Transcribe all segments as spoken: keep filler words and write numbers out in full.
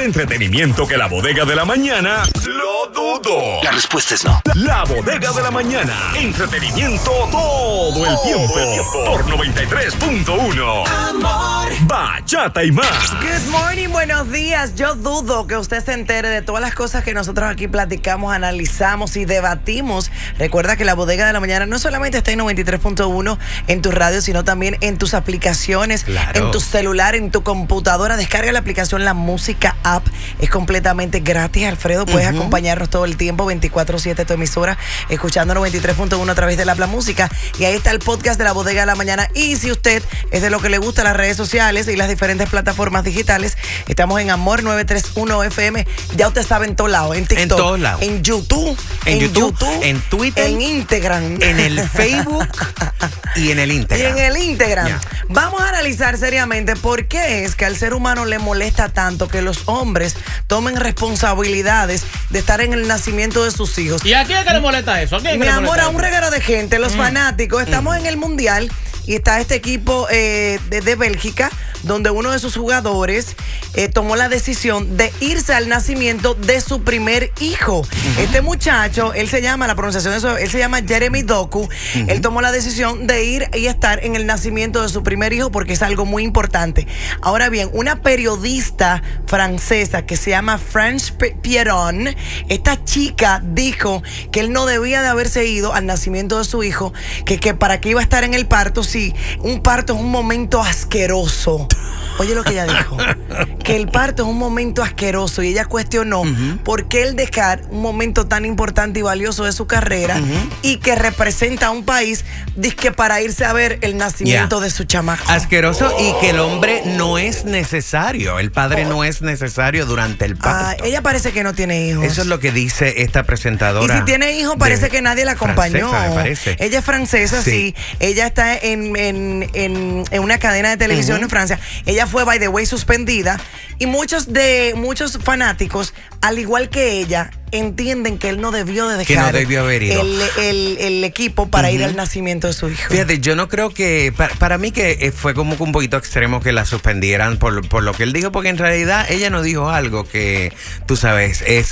entretenimiento que la bodega de la mañana? Lo dudo. La respuesta es no. La bodega de la mañana. Entretenimiento todo el tiempo. El tiempo. Por noventa y tres punto uno. Amor. Bachata y más. Good morning, buenos días. Yo dudo que usted se entere de todas las cosas que nosotros aquí platicamos, analizamos y debatimos. Recuerda que la bodega de la mañana no solamente está en noventa y tres punto uno en tu radio, sino también en tus aplicaciones, claro. en tu celular, en tu computadora. Descarga la aplicación La Música App. Es completamente gratis, Alfredo. Puedes uh-huh. acompañarnos todo el tiempo, veinticuatro siete, tu emisora, escuchando noventa y tres punto uno a través de la La Música. Y ahí está el podcast de la bodega de la mañana. Y si usted es de lo que le gusta las redes sociales y las diferentes plataformas digitales, estamos en Amor nueve tres uno F M. Ya usted sabe, en todos lados, en TikTok, en todos lados, en YouTube, en, en YouTube, YouTube, en Twitter, en Instagram, en el Facebook y en el Instagram. Y en el Instagram. Yeah. Vamos a analizar seriamente por qué es que al ser humano le molesta tanto que los hombres tomen responsabilidades de estar en el nacimiento de sus hijos. ¿Y a quién es que le molesta eso? ¿A quién es que Mi le amor, molesta a un eso? reguero de gente, los Mm. fanáticos. Estamos Mm. en el Mundial y está este equipo eh, de, de Bélgica, donde uno de sus jugadores eh, tomó la decisión de irse al nacimiento de su primer hijo. Uh-huh. Este muchacho, él se llama, la pronunciación de eso, él se llama Jeremy Doku. Uh-huh. Él tomó la decisión de ir y estar en el nacimiento de su primer hijo porque es algo muy importante. Ahora bien, una periodista francesa que se llama France Pierron, esta chica dijo que él no debía de haberse ido al nacimiento de su hijo, que, que para qué iba a estar en el parto, si un parto es un momento asqueroso. Oye lo que ella dijo, que el parto es un momento asqueroso, y ella cuestionó uh-huh. por qué el dejar un momento tan importante y valioso de su carrera uh-huh. y que representa a un país, dizque para irse a ver el nacimiento yeah. de su chamaco. Asqueroso oh. y que el hombre no es necesario, el padre oh. no es necesario durante el parto. Ah, ella parece que no tiene hijos. Eso es lo que dice esta presentadora. Y si tiene hijos parece que nadie la acompañó. Francesa, me parece. Ella es francesa, sí. sí. Ella está en, en, en, en una cadena de televisión uh-huh. en Francia. Ella fue, by the way, suspendida, y muchos de muchos fanáticos, al igual que ella, entienden que él no debió de dejar que no debió haber ido. El, el, el equipo para uh-huh. ir al nacimiento de su hijo. Fíjate, yo no creo que, para, para mí que fue como que un poquito extremo que la suspendieran por, por lo que él dijo, porque en realidad ella no dijo algo que, tú sabes, es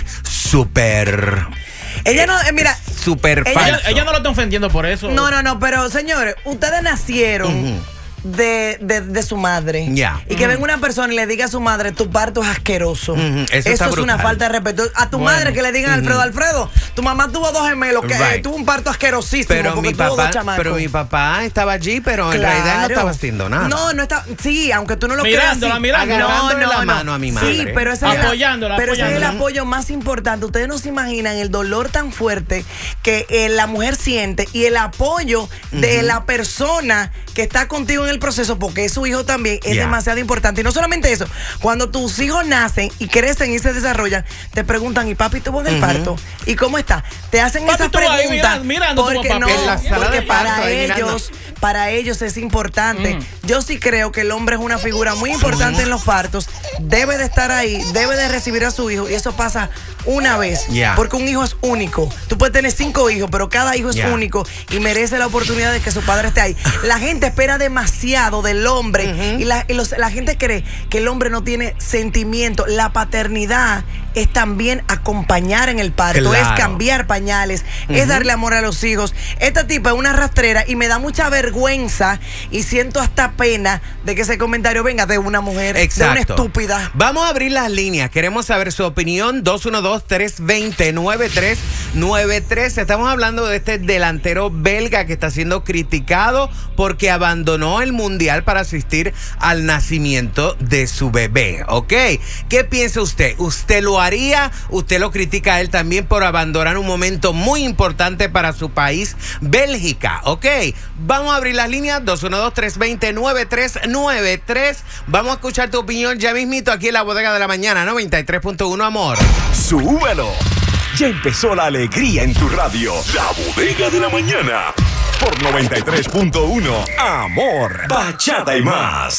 súper... Ella no, eh, mira, súper falso. Ella, ella no lo está ofendiendo por eso. No, no, no, pero señores, ustedes nacieron... Uh-huh. De, de, de su madre. Yeah. Y que mm. venga una persona y le diga a su madre, tu parto es asqueroso. Mm-hmm. Eso, Eso es una falta de respeto. A tu bueno. madre que le digan a Alfredo, mm-hmm. Alfredo, tu mamá tuvo dos gemelos, que right. eh, tuvo un parto asquerosísimo. Pero porque mi, tuvo papá, dos chamacos. pero mi papá estaba allí, pero claro. en realidad no estaba haciendo nada. No, no estaba. Sí, aunque tú no lo mirándola, creas. Mirándola, agarrándole no, no, la no. mano a mi madre. Sí, pero ese, apoyándola, es, el, pero ese es el apoyándola. apoyo más importante. Ustedes no se imaginan el dolor tan fuerte que eh, la mujer siente y el apoyo uh-huh. de la persona que está contigo en el proceso, porque es su hijo también, es yeah. demasiado importante. Y no solamente eso, cuando tus hijos nacen y crecen y se desarrollan, te preguntan, ¿y papi tuvo en el uh-huh. parto? ¿Y cómo está? Te hacen papi esas preguntas mirando, mirando porque, tu no, en la sala porque de para parto, ellos, para ellos es importante. Mm. Yo sí creo que el hombre es una figura muy importante en los partos, debe de estar ahí, debe de recibir a su hijo, y eso pasa una vez, yeah. porque un hijo es único. Tú puedes tener cinco hijos, pero cada hijo es yeah. único y merece la oportunidad de que su padre esté ahí. La gente espera demasiado del hombre uh-huh. y, la, y los, la gente cree que el hombre no tiene sentimiento. La paternidad es también acompañar en el parto, claro. es cambiar pañales, uh-huh. es darle amor a los hijos. Esta tipa es una rastrera y me da mucha vergüenza y siento hasta pena de que ese comentario venga de una mujer, exacto. de una estúpida. Vamos a abrir las líneas, queremos saber su opinión. Dos uno dos, tres dos cero, nueve tres nueve tres. Estamos hablando de este delantero belga que está siendo criticado porque abandonó el mundial para asistir al nacimiento de su bebé, ¿ok? ¿Qué piensa usted? ¿Usted lo haría? ¿Usted lo critica a él también por abandonar un momento muy importante para su país, Bélgica? ¿Ok? Vamos a abrir las líneas, dos uno dos, tres dos cero, nueve tres nueve tres. Vamos a escuchar tu opinión ya mismito aquí en la bodega de la mañana, noventa y tres punto uno, amor. ¡Súbelo! Ya empezó la alegría en tu radio. La bodega de la mañana. Por noventa y tres punto uno, amor, bachata y más.